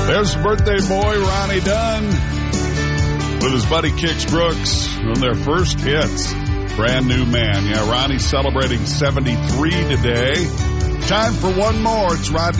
There's birthday boy Ronnie Dunn with his buddy Kix Brooks on their first hits. Brand new man. Yeah, Ronnie's celebrating 73 today. Time for one more. It's Rod